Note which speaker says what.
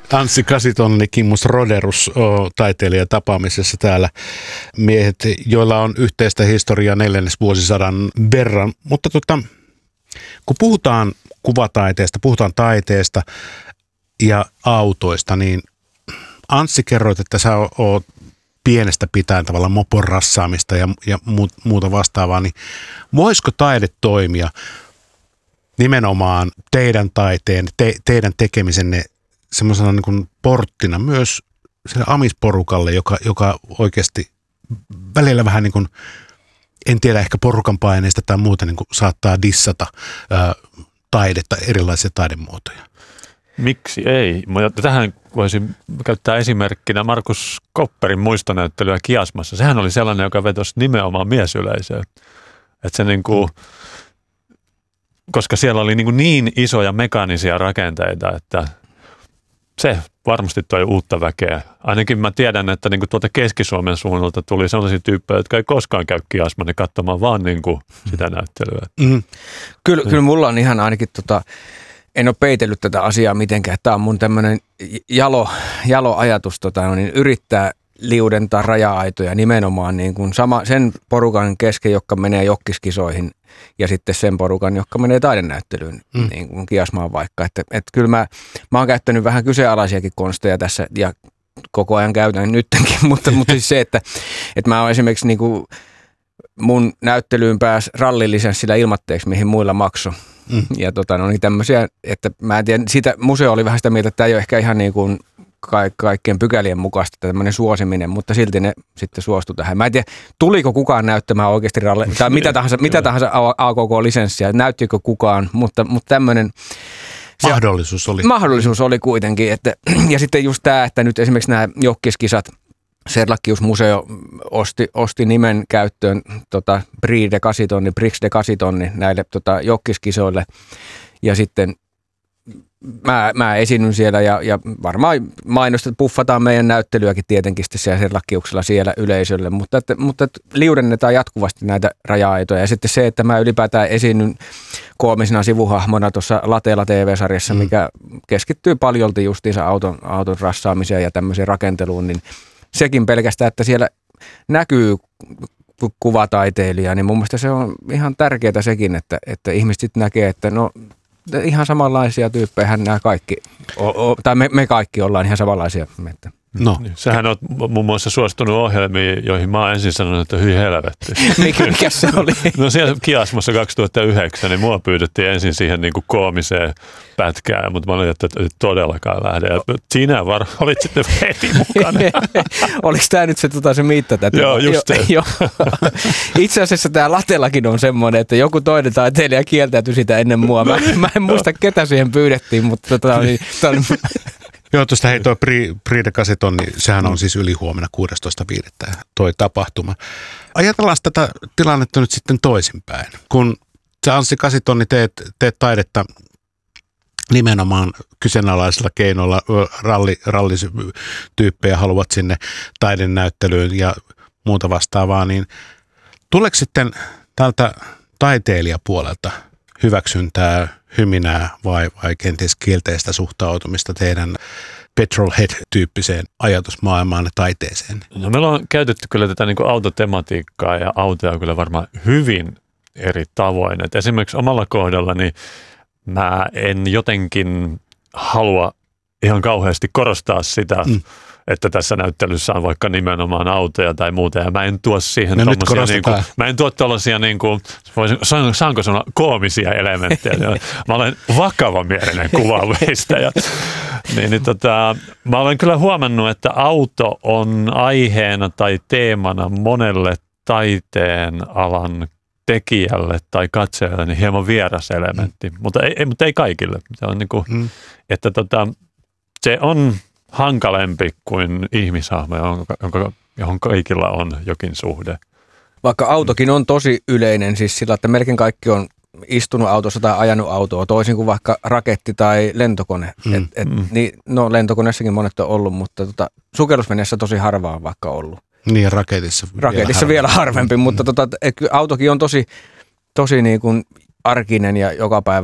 Speaker 1: Anssi Kasitonni, Kimmus Roderus, taiteilija tapaamisessa täällä. Miehet, joilla on yhteistä historiaa 4. vuosisadan verran. Mutta kun puhutaan kuvataiteesta, puhutaan taiteesta ja autoista, niin Anssi, kerroit, että sä oot pienestä pitäen tavallaan mopon rassaamista ja muuta vastaavaa, niin voisiko taide toimia nimenomaan teidän taiteen, teidän tekemisenne semmoisena niin kuin porttina myös sille amisporukalle, joka oikeasti välillä vähän niin kuin, en tiedä, ehkä porukan paineista tai muuta niin kuin saattaa dissata taidetta, erilaisia taidemuotoja? Miksi
Speaker 2: ei? Tähän voisin käyttää esimerkkinä Markus Kopperin muistonäyttelyä Kiasmassa. Sehän oli sellainen, joka vetosi nimenomaan miesyleisöön. Että se niin kuin, koska siellä oli niin isoja mekaanisia rakenteita, että se varmasti toi uutta väkeä. Ainakin mä tiedän, että niin kuin tuolta Keski-Suomen suunnalta tuli sellaisia tyyppejä, jotka ei koskaan käy Kiasmani katsomaan vaan niin kuin sitä näyttelyä.
Speaker 3: Mm. Kyllä mulla on ihan ainakin en ole peitellyt tätä asiaa mitenkään. Tämä on mun tämmöinen jalo ajatus yrittää liudentaa raja-aitoja nimenomaan niin kuin sen porukan kesken, joka menee jokkiskisoihin ja sitten sen porukan, joka menee taidenäyttelyyn, niin kuin Kiasmaan vaikka. Että kyllä mä oon käyttänyt vähän kyseenalaisiakin konsteja tässä ja koko ajan käytän nytkin, mutta siis se, että mä oon esimerkiksi niin kuin mun näyttelyyn pääsi rallilisenssillä ilmatteeksi, mihin muilla maksoi. Ja niin tämmöisiä, että mä en tiedä, siitä museo oli vähän sitä mieltä, että tämä ei ole ehkä ihan niin kuin kaikkien pykälien mukaista tämmöinen suosiminen, mutta silti ne sitten suostui tähän. Mä en tiedä, tuliko kukaan näyttämään oikeasti tai mitä tahansa AKK-lisenssiä, näyttikö kukaan, mutta tämmöinen mahdollisuus oli kuitenkin. Ja sitten just tämä, että nyt esimerkiksi nämä jokkiskisat, Serlachius-museo osti nimen käyttöön Prix de Casitonni näille jokkiskisoille ja sitten mä esiinnyn siellä ja varmaan mainostat, puffataan meidän näyttelyäkin tietenkin sitten siellä Serlachiuksella siellä yleisölle, mutta liudennetaan jatkuvasti näitä raja-aitoja ja sitten se, että mä ylipäätään esiinnyn koomisena sivuhahmona tuossa Lateella TV-sarjassa, mikä keskittyy paljolti justiinsa auton rassaamiseen ja tämmöiseen rakenteluun, niin sekin pelkästään, että siellä näkyy kuvataiteilija, niin mun mielestä se on ihan tärkeää sekin, että ihmiset sitten näkee, että no ihan samanlaisia tyyppejä nämä kaikki, tai me kaikki ollaan ihan samanlaisia.
Speaker 1: No.
Speaker 2: Sähän oot muun muassa suostunut ohjelmiin, joihin mä oon ensin sanonut, että hyi helvetti.
Speaker 3: Mikä se oli?
Speaker 2: No siellä Kiasmassa 2009, niin mua pyydettiin ensin siihen niin kuin koomiseen pätkään, mutta mä olin, että todellakaan lähde. Ja siinä olit sitten heti mukana.
Speaker 3: Oliko tämä nyt se mitta?
Speaker 2: Joo, just se.
Speaker 3: Itse asiassa tämä Latellakin on semmoinen, että joku toinen taiteilija kieltäytyi sitä ennen mua. Mä en muista, ketä siihen pyydettiin, mutta
Speaker 1: Joo, tuosta hei tuo Prix de Casitonni, sehän on siis ylihuomenna 16.5. toi tapahtuma. Ajatellaan tätä tilannetta nyt sitten toisinpäin. Kun sä Anssi Kasitonni teet taidetta nimenomaan kyseenalaisilla keinoilla, rallityyppejä haluat sinne taidenäyttelyyn ja muuta vastaavaa, niin tuleeko sitten tältä taiteilijapuolelta hyväksyntää, hyminää vai kenties kielteistä suhtautumista teidän petrolhead-tyyppiseen ajatusmaailmaan ja taiteeseen?
Speaker 2: No meillä on käytetty kyllä tätä niin kuin autotematiikkaa ja autoja kyllä varmaan hyvin eri tavoin. Et esimerkiksi omalla kohdallani mä en jotenkin halua ihan kauheasti korostaa sitä, että tässä näyttelyssä on vaikka nimenomaan autoja tai muuta, ja mä en tuo siihen tuollaisia saanko sanoa koomisia elementtejä. Mä olen vakavamielinen kuvaaveista. Mä olen kyllä huomannut, että auto on aiheena tai teemana monelle taiteen alan tekijälle tai katsojalle niin hieman vieras elementti, mutta ei kaikille. Se on että se on hankalempi kuin ihmishahmo, johon kaikilla on jokin suhde.
Speaker 3: Vaikka autokin on tosi yleinen, siis sillä, että melkein kaikki on istunut autossa tai ajanut autoa, toisin kuin vaikka raketti tai lentokone. Lentokoneessakin monet on ollut, mutta sukellusveneessä tosi harvaa on vaikka ollut.
Speaker 1: Niin, raketissa
Speaker 3: vielä harvempi, mutta autokin on tosi niin kuin arkinen ja joka päivä